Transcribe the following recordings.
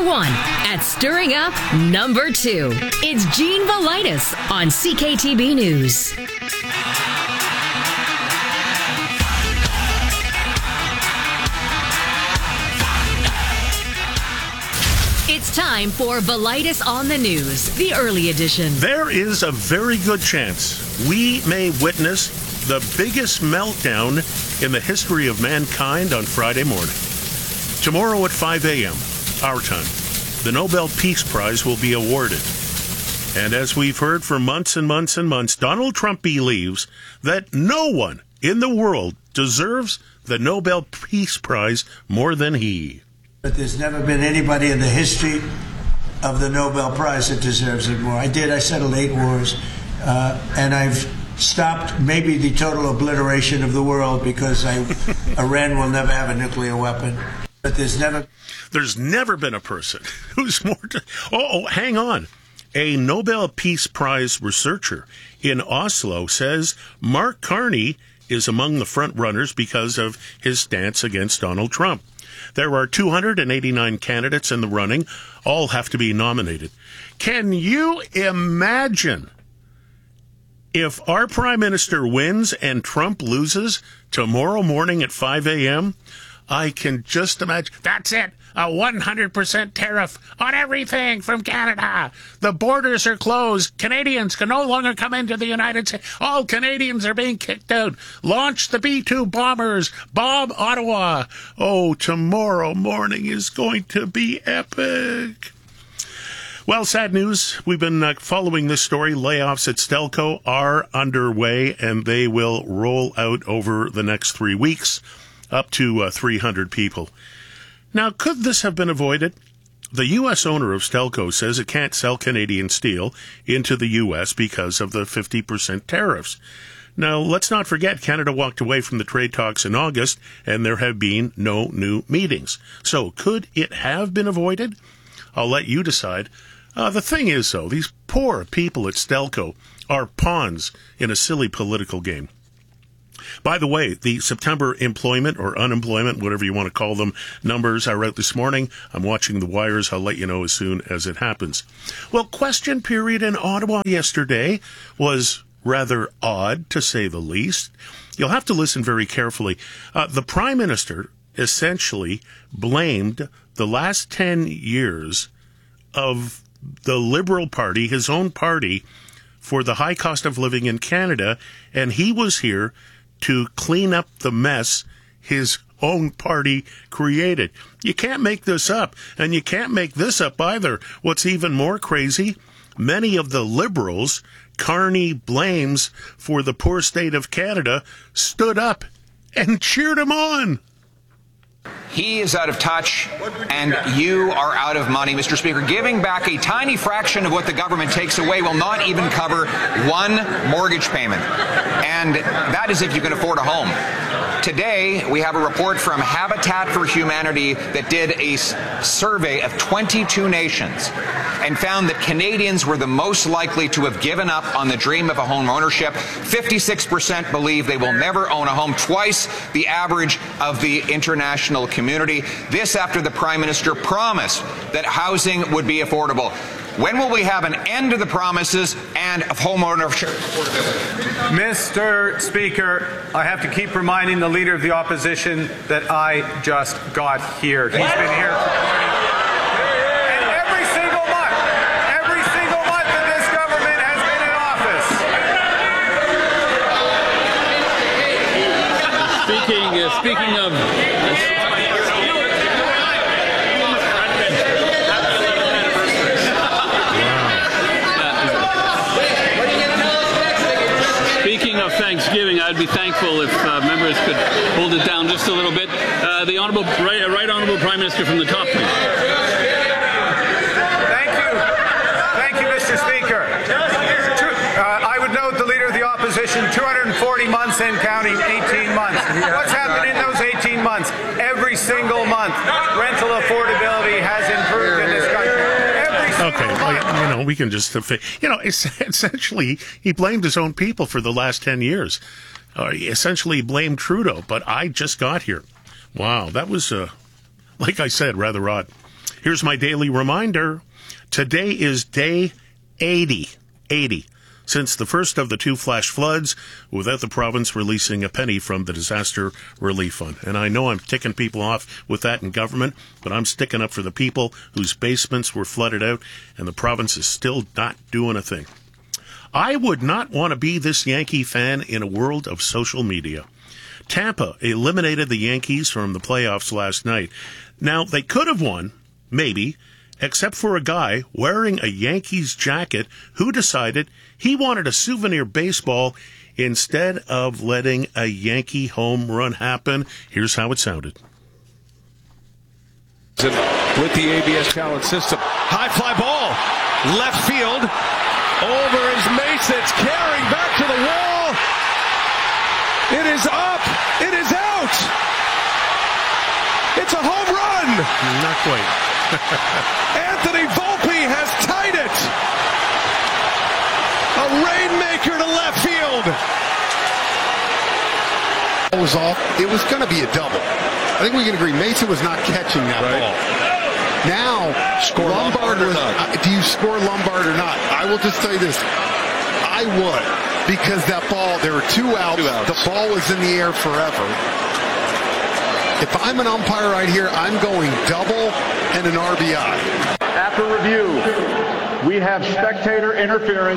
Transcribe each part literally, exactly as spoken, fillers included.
number one at stirring up number two. It's Gene Velitis on C K T B News. It's time for Velitis on the News, the early edition. There is a very good chance we may witness the biggest meltdown in the history of mankind on Friday morning. Tomorrow at five a.m., our time, the Nobel Peace Prize will be awarded. And as we've heard for months and months and months, Donald Trump believes that no one in the world deserves the Nobel Peace Prize more than he. But there's never been anybody in the history of the Nobel Prize that deserves it more. I did. I settled eight wars, uh, and I've stopped maybe the total obliteration of the world because I, Iran will never have a nuclear weapon. But there's never... There's never been a person who's more... To, oh, oh, hang on. A Nobel Peace Prize researcher in Oslo says Mark Carney is among the front runners because of his stance against Donald Trump. There are two hundred eighty-nine candidates in the running. All have to be nominated. Can you imagine if our prime minister wins and Trump loses tomorrow morning at five a.m.? I can just imagine. That's it. A one hundred percent tariff on everything from Canada. The borders are closed. Canadians can no longer come into the United States. All Canadians are being kicked out. Launch the B two bombers. Bomb Ottawa. Oh, tomorrow morning is going to be epic. Well, sad news. We've been uh, following this story. Layoffs at Stelco are underway, and they will roll out over the next three weeks, up to uh, three hundred people. Now, could this have been avoided? The U S owner of Stelco says it can't sell Canadian steel into the U S because of the fifty percent tariffs. Now, let's not forget Canada walked away from the trade talks in August, and there have been no new meetings. So, could it have been avoided? I'll let you decide. Uh, the thing is, though, these poor people at Stelco are pawns in a silly political game. By the way, the September employment or unemployment, whatever you want to call them, numbers are out this morning. I'm watching the wires. I'll let you know as soon as it happens. Well, question period in Ottawa yesterday was rather odd, to say the least. You'll have to listen very carefully. Uh, the Prime Minister essentially blamed the last ten years of the Liberal Party, his own party, for the high cost of living in Canada, and he was here to clean up the mess his own party created. You can't make this up, and you can't make this up either. What's even more crazy, many of the Liberals Carney blames for the poor state of Canada stood up and cheered him on. He is out of touch, and you are out of money, Mister Speaker. Giving back a tiny fraction of what the government takes away will not even cover one mortgage payment. And that is if you can afford a home. Today, we have a report from Habitat for Humanity that did a survey of twenty-two nations and found that Canadians were the most likely to have given up on the dream of a home ownership. fifty-six percent believe they will never own a home, twice the average of the international community. This after the Prime Minister promised that housing would be affordable. When will we have an end to the promises and of home ownership? Mister Speaker, I have to keep reminding the Leader of the Opposition that I just got here. He's been here for and every single month, every single month that this government has been in office. Speaking, uh, speaking of... Speaking of Thanksgiving, I'd be thankful if uh, members could hold it down just a little bit. Uh, the honorable, right, right honorable Prime Minister from the top, please. Thank you. Thank you, Mister Speaker. Two, uh, I would note the Leader of the Opposition, two hundred forty months and counting, eighteen months. What's happened in those eighteen months? Every single month, rental affordability has improved in this country. Okay, well, you know, we can just, you know, essentially, he blamed his own people for the last ten years. Uh, he essentially blamed Trudeau, but I just got here. Wow, that was, uh, like I said, rather odd. Here's my daily reminder. Today is day eighty. eighty. Since the first of the two flash floods, without the province releasing a penny from the disaster relief fund. And I know I'm ticking people off with that in government, but I'm sticking up for the people whose basements were flooded out, and the province is still not doing a thing. I would not want to be this Yankee fan in a world of social media. Tampa eliminated the Yankees from the playoffs last night. Now, they could have won, maybe, except for a guy wearing a Yankees jacket who decided he wanted a souvenir baseball instead of letting a Yankee home run happen. Here's how it sounded. With the A B S talent system. High fly ball. Left field. Over is Mason. It's carrying back to the wall. It is up. It is out. It's a home run. Not quite. Anthony Volpe has tied it. A rainmaker to left field. It was off. It was going to be a double. I think we can agree Mason was not catching that right. ball. Now, score Lombard, Lombard was, uh, do you score Lombard or not? I will just tell you this. I would, because that ball, there were two outs. Two outs. The ball was in the air forever. If I'm an umpire right here, I'm going double and an R B I. After review, we have spectator interference.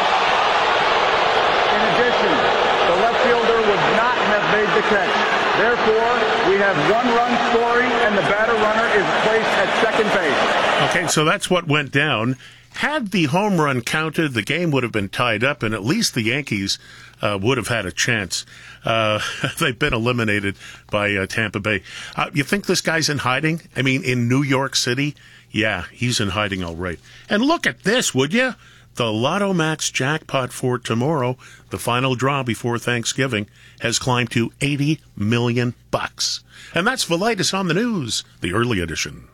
In addition, the left fielder would not have made the catch. Therefore, we have one run scoring, and the batter runner is placed at second base. Okay, so that's what went down. Had the home run counted, the game would have been tied up, and at least the Yankees uh, would have had a chance. Uh, they've been eliminated by uh, Tampa Bay. Uh, you think this guy's in hiding? I mean, in New York City? Yeah, he's in hiding all right. And look at this, would you? The Lotto Max jackpot for tomorrow, the final draw before Thanksgiving, has climbed to eighty million bucks. And that's Velitis on the News, the early edition.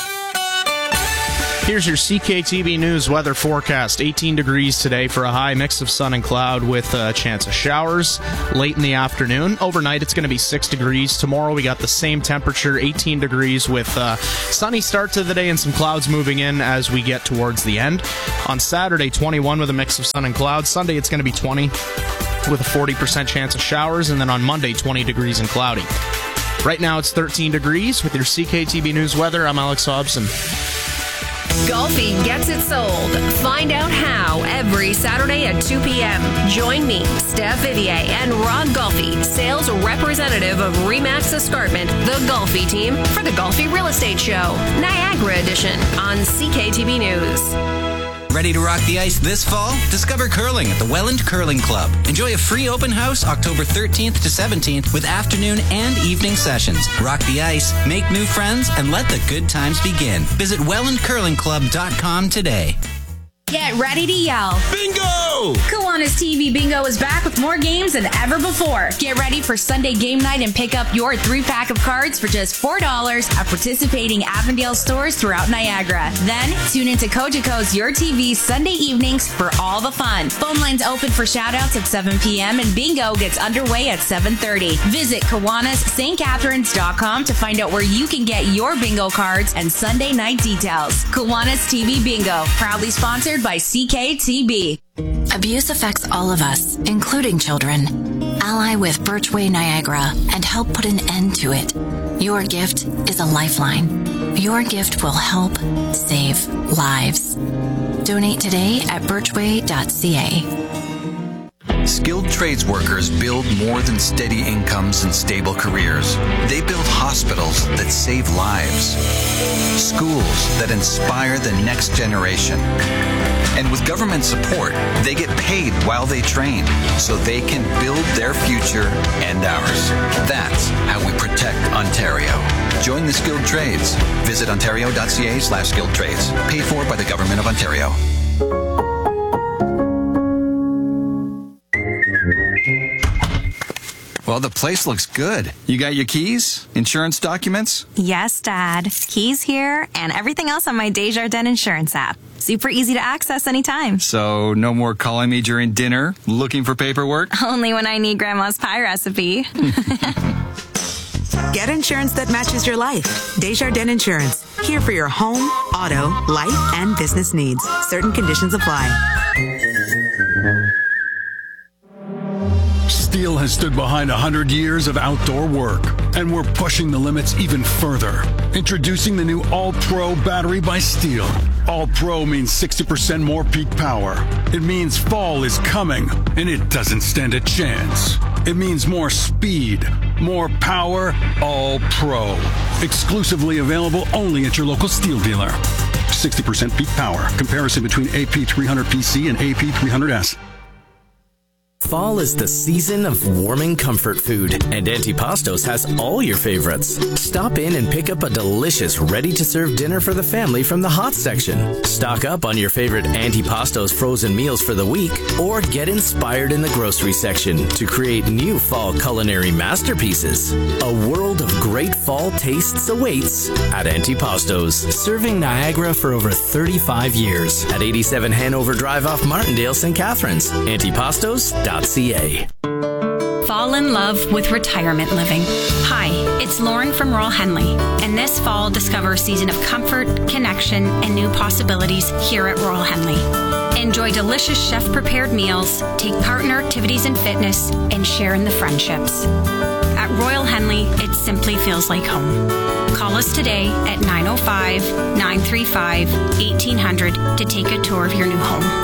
Here's your C K T V News weather forecast. eighteen degrees today for a high mix of sun and cloud with a chance of showers late in the afternoon. Overnight, it's going to be six degrees. Tomorrow, we got the same temperature, eighteen degrees with a sunny start to the day and some clouds moving in as we get towards the end. On Saturday, twenty-one with a mix of sun and clouds. Sunday, it's going to be twenty with a forty percent chance of showers. And then on Monday, twenty degrees and cloudy. Right now, it's thirteen degrees. With your C K T V News weather, I'm Alex Hobson. Golfing gets it sold. Find out how every Saturday at two p.m. Join me, Steph Vivier, and Rod Golfi, sales representative of Remax Escarpment, the Golfi team, for the Golfi Real Estate Show, Niagara Edition, on C K T V News. Ready to rock the ice this fall? Discover curling at the Welland Curling Club. Enjoy a free open house October thirteenth to seventeenth with afternoon and evening sessions. Rock the ice, make new friends, and let the good times begin. Visit welland curling club dot com today. Get ready to yell. Bingo! Kiwanis T V Bingo is back with more games than ever before. Get ready for Sunday game night and pick up your three-pack of cards for just four dollars at participating Avondale stores throughout Niagara. Then, tune into Cogeco's Your T V Sunday evenings for all the fun. Phone lines open for shoutouts at seven p.m. and bingo gets underway at seven thirty. Visit Kiwanis St Catharines dot com to find out where you can get your bingo cards and Sunday night details. Kiwanis T V Bingo, proudly sponsored by C K T B. Abuse affects all of us, including children. Ally with Birchway Niagara and help put an end to it. Your gift is a lifeline. Your gift will help save lives. Donate today at birchway dot c a. Skilled trades workers build more than steady incomes and stable careers. They build hospitals that save lives, schools that inspire the next generation. And with government support, they get paid while they train so they can build their future and ours. That's how we protect Ontario. Join the skilled trades. Visit ontario dot c a slash skilled trades. Paid for by the Government of Ontario. Well, the place looks good. You got your keys? Insurance documents? Yes, Dad. Keys here and everything else on my Desjardins Insurance app. Super easy to access anytime. So, no more calling me during dinner, looking for paperwork? Only when I need Grandma's pie recipe. Get insurance that matches your life. Desjardins Insurance. Here for your home, auto, life, and business needs. Certain conditions apply. Steel has stood behind one hundred years of outdoor work, and we're pushing the limits even further. Introducing the new All-Pro battery by Steel. All-Pro means sixty percent more peak power. It means fall is coming, and it doesn't stand a chance. It means more speed, more power, All-Pro. Exclusively available only at your local Steel dealer. sixty percent peak power. Comparison between A P three hundred P C and A P three hundred S. Fall is the season of warming comfort food, and Antipastos has all your favorites. Stop in and pick up a delicious, ready-to-serve dinner for the family from the hot section. Stock up on your favorite Antipastos frozen meals for the week, or get inspired in the grocery section to create new fall culinary masterpieces. A world of great fall tastes awaits at Antipastos, serving Niagara for over thirty-five years at eighty-seven Hanover Drive off Martindale, Saint Catharines. Antipastos dot c a. Fall in love with retirement living. Hi, it's Lauren from Royal Henley, and this fall discover a season of comfort, connection, and new possibilities here at Royal Henley. Enjoy delicious chef-prepared meals, take part in our activities and fitness, and share in the friendships. At Royal Henley, it simply feels like home. Call us today at nine oh five, nine three five, eighteen hundred to take a tour of your new home.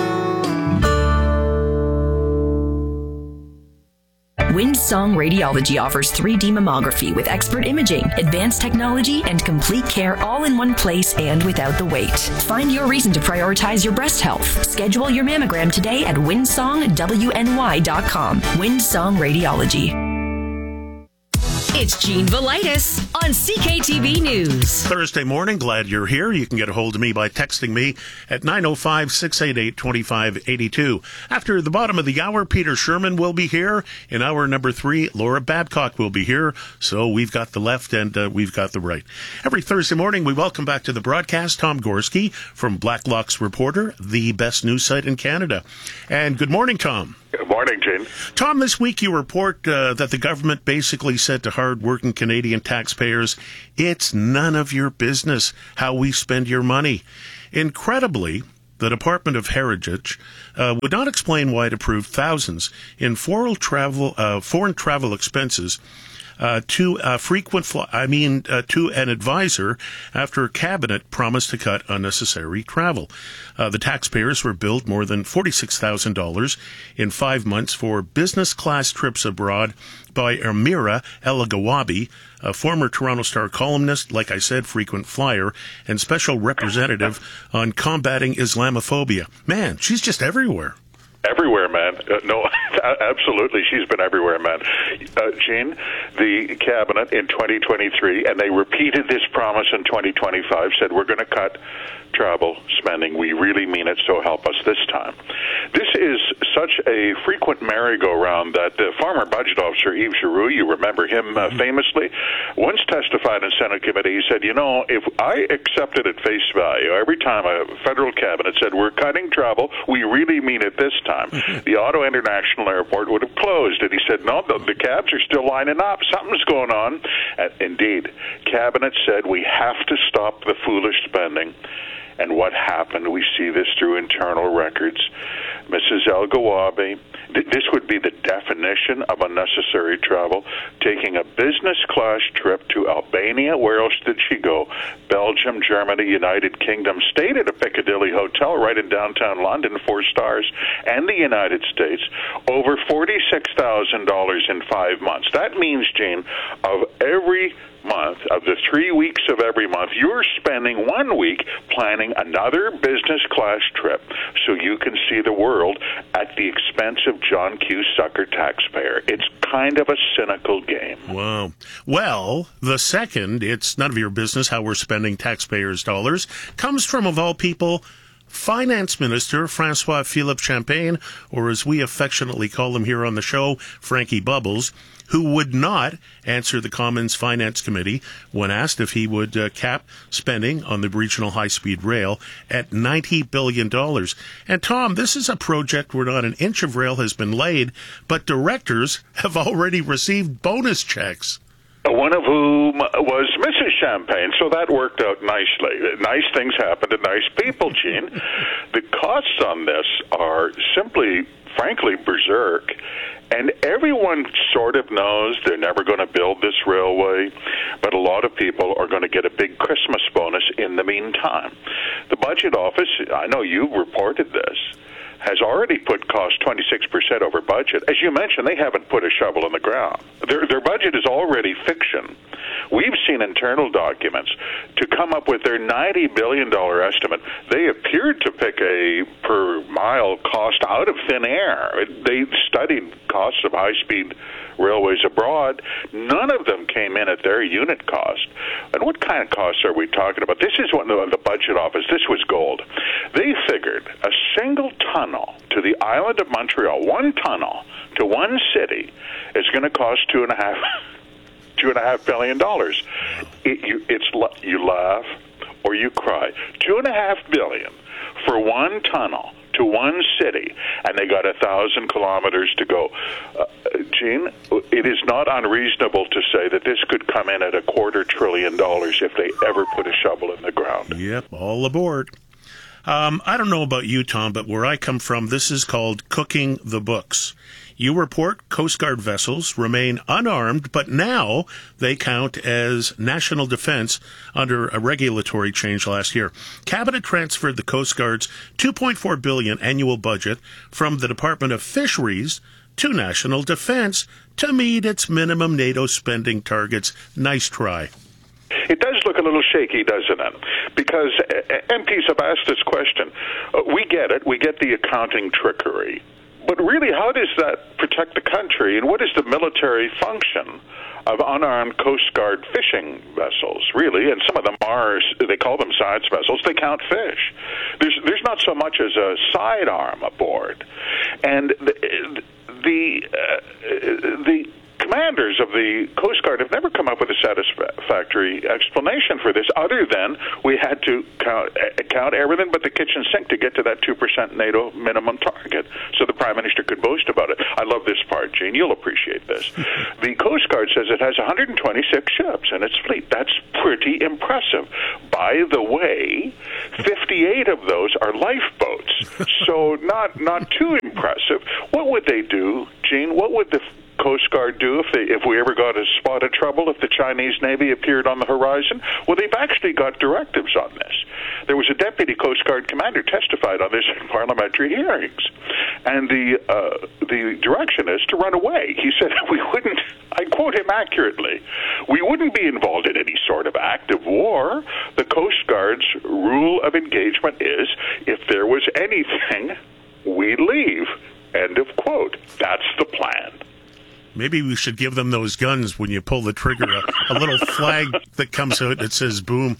Windsong Radiology offers three D mammography with expert imaging, advanced technology, and complete care all in one place and without the wait. Find your reason to prioritize your breast health. Schedule your mammogram today at windsong w n y dot com. Windsong Radiology. It's Gene Velitis on C K T V News. Thursday morning, glad you're here. You can get a hold of me by texting me at nine oh five, six eight eight, two five eight two. After the bottom of the hour, Peter Sherman will be here. In hour number three, Laura Babcock will be here. So we've got the left and uh, we've got the right. Every Thursday morning, we welcome back to the broadcast Tom Gorski from Blacklock's Reporter, the best news site in Canada. And good morning, Tom. Good morning, Gene. Tom, this week you report uh, that the government basically said to hard-working Canadian taxpayers, it's none of your business how we spend your money. Incredibly, the Department of Heritage uh, would not explain why it approved thousands in foreign travel, uh, foreign travel expenses Uh, to uh, frequent, fl- I mean, uh, to an advisor after Cabinet promised to cut unnecessary travel. Uh, the taxpayers were billed more than forty-six thousand dollars in five months for business class trips abroad by Amira Elagawabi, a former Toronto Star columnist, like I said, frequent flyer, and special representative on combating Islamophobia. Man, she's just everywhere. Everywhere, man. Uh, no, absolutely. She's been everywhere, man. Uh, Gene, the Cabinet in twenty twenty-three, and they repeated this promise in twenty twenty-five, said we're going to cut travel spending. We really mean it, so help us this time. This is such a frequent merry-go-round that the former budget officer, Yves Giroux, you remember him uh, famously, once testified in Senate committee. He said, you know, if I accepted at face value, every time a federal cabinet said we're cutting travel, we really mean it this time, the Ottawa International Airport would have closed. And he said, no, the, the cabs are still lining up. Something's going on. And indeed, cabinet said we have to stop the foolish spending. And what happened? We see this through internal records. Missus El-Gawabi, th- this would be the definition of unnecessary travel, taking a business-class trip to Albania. Where else did she go? Belgium, Germany, United Kingdom, stayed at a Piccadilly hotel right in downtown London, four stars, and the United States, over forty-six thousand dollars in five months. That means, Gene, of every month, of the three weeks of every month, you're spending one week planning another business class trip so you can see the world at the expense of John Q. Sucker taxpayer. It's kind of a cynical game. Wow. Well, the second, it's none of your business how we're spending taxpayers' dollars, comes from, of all people, Finance Minister Francois Philippe Champagne, or as we affectionately call him here on the show, Frankie Bubbles, who would not answer the Commons Finance Committee when asked if he would uh, cap spending on the regional high-speed rail at ninety billion dollars. And, Tom, this is a project where not an inch of rail has been laid, but directors have already received bonus checks. One of whom was Missus champagne, so that worked out nicely. Nice things happen to nice people, Gene. The costs on this are simply, frankly, berserk. And everyone sort of knows they're never going to build this railway, but a lot of people are going to get a big Christmas bonus in the meantime. The Budget Office, I know you've reported this, has already put costs twenty-six percent over budget. As you mentioned, they haven't put a shovel in the ground. Their, their budget is already fiction. We've seen internal documents to come up with their ninety billion dollars estimate. They appeared to pick a per mile cost out of thin air. They studied costs of high-speed railways abroad. None of them came in at their unit cost. And what kind of costs are we talking about? This is what the, the Budget Office, this was gold. They figured a single tunnel to the island of Montreal, one tunnel to one city, is going to cost two and a half two and a half billion dollars. It, you, it's you laugh or you cry. Two and a half billion for one tunnel to one city, and they got a thousand kilometers to go. Uh, Gene, it is not unreasonable to say that this could come in at a quarter trillion dollars if they ever put a shovel in the ground. Yep, all aboard. Um, I don't know about you, Tom, but where I come from, this is called cooking the books. You report Coast Guard vessels remain unarmed, but now they count as national defense under a regulatory change last year. Cabinet transferred the Coast Guard's two point four billion dollars annual budget from the Department of Fisheries to national defense to meet its minimum NATO spending targets. Nice try. It does look a little shaky, doesn't it? Because M Ps have asked this question. Uh, we get it. We get the accounting trickery. But really, how does that protect the country, and what is the military function of unarmed Coast Guard fishing vessels, really? And some of them are, they call them sides vessels, they count fish. There's, there's not so much as a sidearm aboard. And the, the, uh, the commanders of the Coast Guard have never come up with a satisfactory explanation for this, other than we had to count, count everything but the kitchen sink to get to that two percent NATO minimum target, so the Prime Minister could boast about it. I love this part, Gene. You'll appreciate this. The Coast Guard says it has one hundred twenty-six ships in its fleet. That's pretty impressive. By the way, fifty-eight of those are lifeboats, so not, not too impressive. What would they do, Gene? What would the Coast Guard do if they, if we ever got a spot of trouble, if the Chinese Navy appeared on the horizon? Well, they've actually got directives on this. There was a deputy Coast Guard commander testified on this in parliamentary hearings, and the uh, the direction is to run away. He said we wouldn't, I quote him accurately, we wouldn't be involved in any sort of active war. The Coast Guard's rule of engagement is if there was anything, we'd leave. End of quote. That's the plan. Maybe we should give them those guns when you pull the trigger, a, a little flag that comes out that says boom.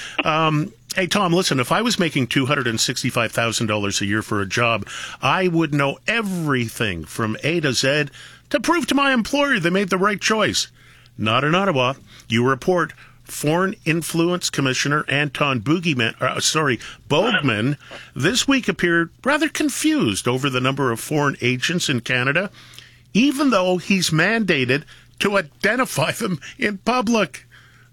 Um, hey, Tom, listen, if I was making two hundred sixty-five thousand dollars a year for a job, I would know everything from A to Z to prove to my employer they made the right choice. Not in Ottawa. You report Foreign Influence Commissioner Anton Boogeyman, uh, sorry, Bogman this week appeared rather confused over the number of foreign agents in Canada, even though he's mandated to identify them in public.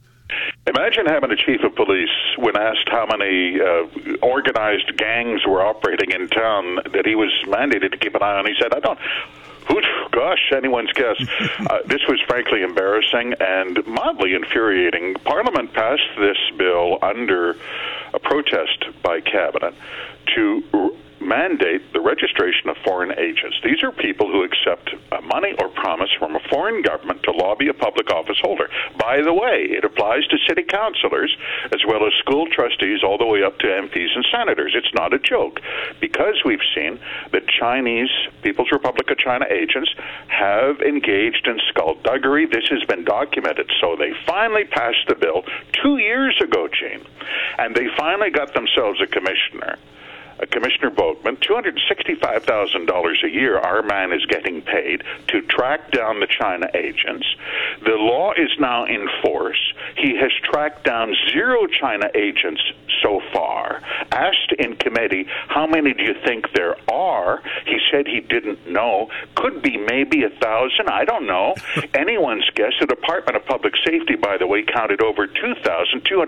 Imagine having a chief of police, when asked how many uh, organized gangs were operating in town, that he was mandated to keep an eye on. He said, I don't... Who, gosh, anyone's guess. Uh, this was frankly embarrassing and mildly infuriating. Parliament passed this bill under a protest by Cabinet to r- mandate the registration of foreign agents. These are people who accept uh, money or promise from a foreign government to lobby a public office holder. By the way, it applies to city councilors as well as school trustees all the way up to M Ps and senators. It's not a joke, because we've seen that Chinese People's Republic of China agents have engaged in skullduggery. This has been documented. So they finally passed the bill two years ago, Gene, and they finally got themselves a commissioner. Uh, Commissioner Bogman, two hundred sixty-five thousand dollars a year our man is getting paid to track down the China agents. The law is now in force. He has tracked down zero China agents so far. Asked in committee, how many do you think there are? He said he didn't know. Could be maybe a thousand. I don't know. Anyone's guess. The Department of Public Safety, by the way, counted over two thousand four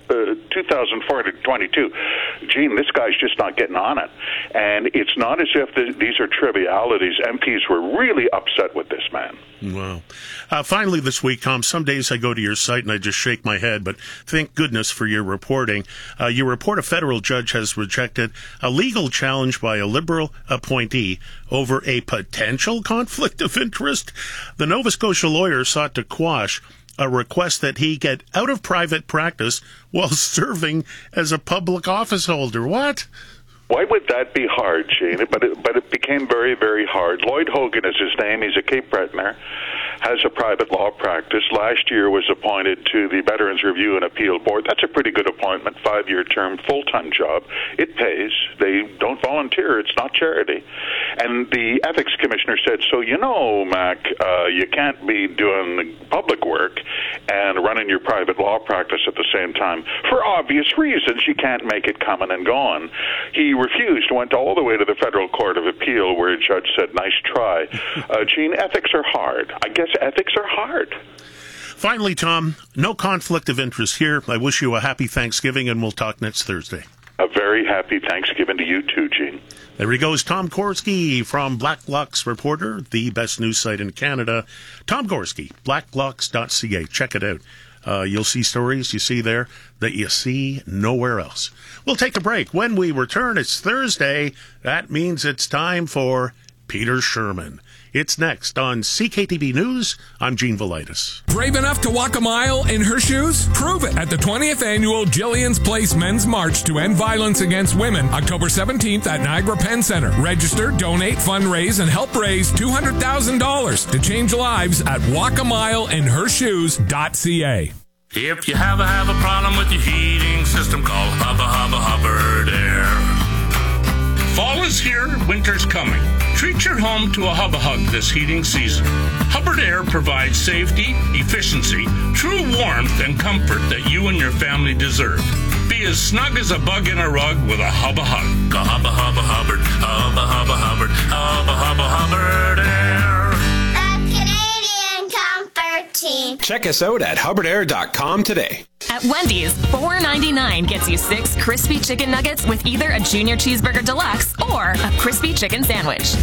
hundred twenty-two. Gene, this guy's just not getting on it. And it's not as if the, these are trivialities. M Ps were really upset with this man. Wow. Uh, finally this week, Tom, some days I go to your site and I just shake my head, but thank goodness for your reporting. Uh, you report a federal judge has rejected a legal challenge by a Liberal appointee over a potential conflict of interest. The Nova Scotia lawyer sought to quash a request that he get out of private practice while serving as a public office holder. What? Why would that be hard, Gene? But it, but it became very, very hard. Lloyd Hogan is his name. He's a Cape Bretoner, has a private law practice. Last year was appointed to the Veterans Review and Appeal Board. That's a pretty good appointment, five-year term, full-time job. It pays. They don't volunteer. It's not charity. And the ethics commissioner said, so you know, Mac, uh, you can't be doing public work and running your private law practice at the same time. For obvious reasons, you can't make it coming and going. He refused, went all the way to the Federal Court of Appeal where a judge said, nice try. Uh, Gene, ethics are hard. I guess ethics are hard. Finally, Tom, no conflict of interest here. I wish you a happy Thanksgiving, and we'll talk next Thursday. A very happy Thanksgiving to you too, Gene. There he goes, Tom Gorski from Blacklock's Reporter, the best news site in Canada. Tom Gorski, blacklocks dot c a. Check it out. Uh, you'll see stories you see there that you see nowhere else. We'll take a break. When we return, it's Thursday. That means it's time for Peter Sherman. It's next on C K T V News. I'm Gene Velitis. Brave enough to walk a mile in her shoes? Prove it at the twentieth Annual Jillian's Place Men's March to End Violence Against Women, October seventeenth at Niagara Penn Center. Register, donate, fundraise, and help raise two hundred thousand dollars to change lives at walk a mile in her shoes dot c a. If you have a, have a problem with your heating system, call Hubba Hubba Hubbard Air. Fall is here, winter's coming. Treat your home to a Hubba Hug this heating season. Hubbard Air provides safety, efficiency, true warmth, and comfort that you and your family deserve. Be as snug as a bug in a rug with a Hubba Hug. Go Hubba Hubba Hubbard, Hubba Hubba Hubbard, Hubba Hubba Hubbard Air. Team. Check us out at hubbard air dot com today. At Wendy's, four ninety-nine gets you six crispy chicken nuggets with either a junior cheeseburger deluxe or a crispy chicken sandwich.